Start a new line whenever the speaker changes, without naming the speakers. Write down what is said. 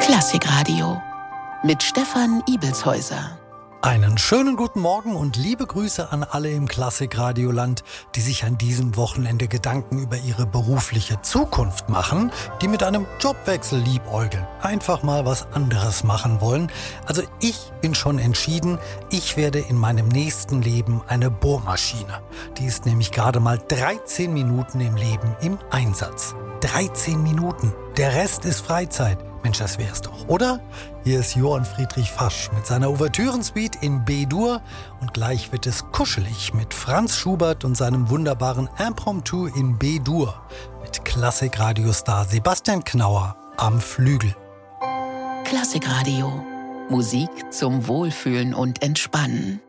Klassikradio mit Stefan Ibelshäuser.
Einen schönen guten Morgen und liebe Grüße an alle im Klassikradioland, die sich an diesem Wochenende Gedanken über ihre berufliche Zukunft machen, die mit einem Jobwechsel liebäugeln, einfach mal was anderes machen wollen. Also ich bin schon entschieden, ich werde in meinem nächsten Leben eine Bohrmaschine. Die ist nämlich gerade mal 13 Minuten im Leben im Einsatz. 13 Minuten, der Rest ist Freizeit. Mensch, das wär's doch, oder? Hier ist Johann Friedrich Fasch mit seiner Ouvertürensuite in B-Dur und gleich wird es kuschelig mit Franz Schubert und seinem wunderbaren Impromptu in B-Dur mit Klassikradiostar Sebastian Knauer am Flügel.
Klassikradio. Musik zum Wohlfühlen und Entspannen.